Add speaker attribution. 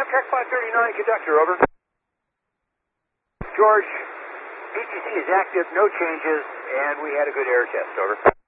Speaker 1: Amtrak 539, conductor, over. George, PTC is active, no changes, and we had a good air test, over.